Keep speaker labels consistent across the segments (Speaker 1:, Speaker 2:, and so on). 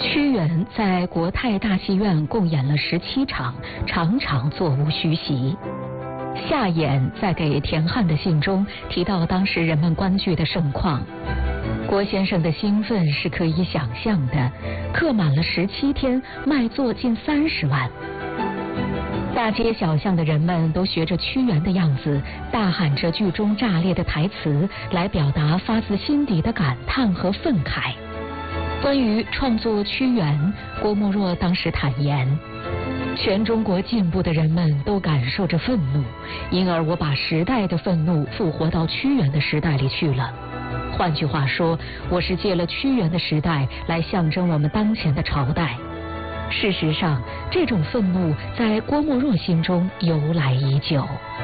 Speaker 1: 屈原在国泰大戏院共演了17场，场场座无虚席。夏衍在给田汉的信中提到当时人们观剧的盛况。郭先生的兴奋是可以想象的，客满了17天，卖座近30万。大街小巷的人们都学着屈原的样子，大喊着剧中炸裂的台词，来表达发自心底的感叹和愤慨。关于创作屈原，郭沫若当时坦言，全中国进步的人们都感受着愤怒，因而我把时代的愤怒复活到屈原的时代里去了。换句话说，我是借了屈原的时代来象征我们当前的朝代。事实上，这种愤怒在郭沫若心中由来已久。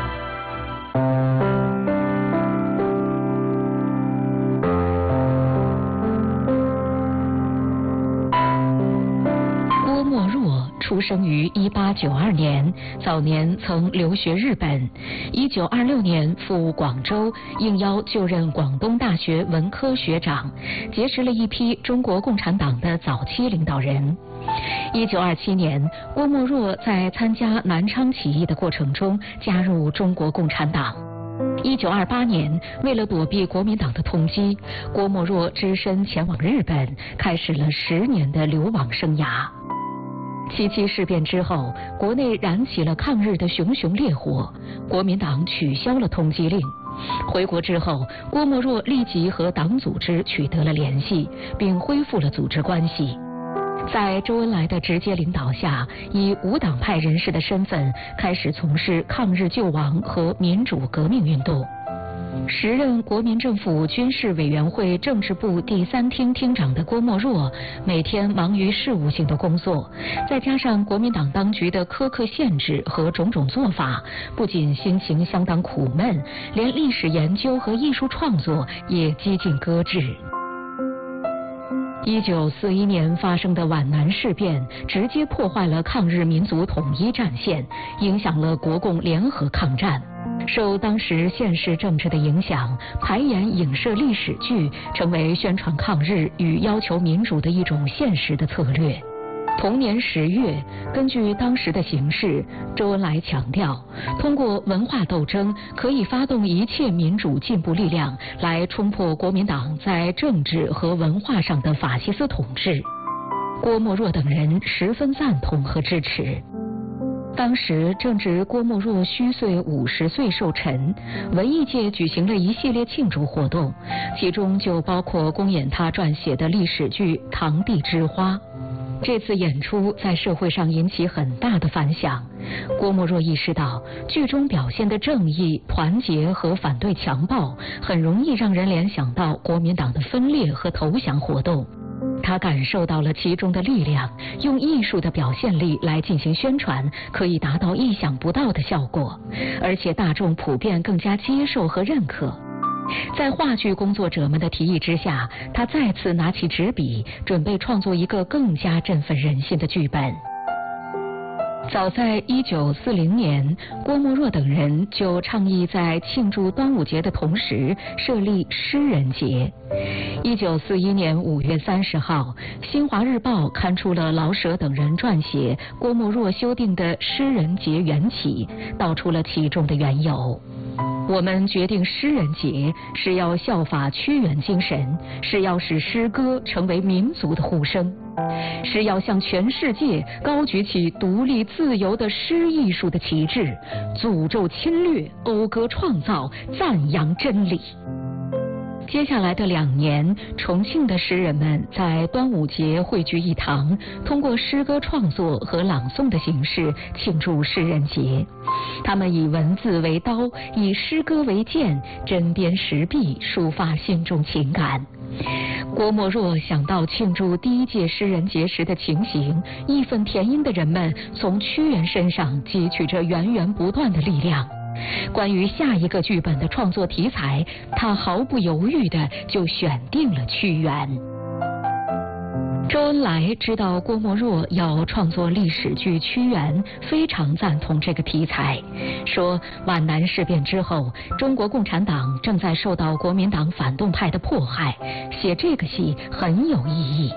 Speaker 1: 郭沫若出生于1892年，早年曾留学日本。1926年赴广州，应邀就任广东大学文科学长，结识了一批中国共产党的早期领导人。1927年，郭沫若在参加南昌起义的过程中加入中国共产党。1928年，为了躲避国民党的通缉，郭沫若只身前往日本，开始了10年的流亡生涯。77事变之后，国内燃起了抗日的熊熊烈火，国民党取消了通缉令。回国之后，郭沫若立即和党组织取得了联系，并恢复了组织关系。在周恩来的直接领导下，以无党派人士的身份开始从事抗日救亡和民主革命运动。时任国民政府军事委员会政治部第3厅厅长的郭沫若，每天忙于事务性的工作，再加上国民党当局的苛刻限制和种种做法，不仅心情相当苦闷，连历史研究和艺术创作也几近搁置。1941年发生的皖南事变，直接破坏了抗日民族统一战线，影响了国共联合抗战。受当时现实政治的影响，排演影射历史剧成为宣传抗日与要求民主的一种现实的策略。同年10月，根据当时的形势，周恩来强调，通过文化斗争可以发动一切民主进步力量，来冲破国民党在政治和文化上的法西斯统治。郭沫若等人十分赞同和支持。当时正值郭沫若虚岁50岁寿辰，文艺界举行了一系列庆祝活动，其中就包括公演他撰写的历史剧《堂弟之花》。这次演出在社会上引起很大的反响。郭沫若意识到，剧中表现的正义、团结和反对强暴，很容易让人联想到国民党的分裂和投降活动。他感受到了其中的力量，用艺术的表现力来进行宣传，可以达到意想不到的效果，而且大众普遍更加接受和认可。在话剧工作者们的提议之下，他再次拿起纸笔，准备创作一个更加振奋人心的剧本。早在1940年，郭沫若等人就倡议在庆祝端午节的同时设立诗人节。1941年5月30号，《新华日报》刊出了老舍等人撰写郭沫若修订的诗人节缘起，道出了其中的缘由。我们决定诗人节是要效法屈原精神，是要使诗歌成为民族的呼声，是要向全世界高举起独立自由的诗艺术的旗帜，诅咒侵略，讴歌创造，赞扬真理。接下来的2年，重庆的诗人们在端午节汇聚一堂，通过诗歌创作和朗诵的形式庆祝诗人节。他们以文字为刀，以诗歌为剑，针砭时弊，抒发心中情感。郭沫若想到庆祝第1届诗人节时的情形，义愤填膺的人们从屈原身上汲取着源源不断的力量。关于下一个剧本的创作题材，他毫不犹豫地就选定了屈原。周恩来知道郭沫若要创作历史剧《屈原》，非常赞同这个题材，说皖南事变之后，中国共产党正在受到国民党反动派的迫害，写这个戏很有意义。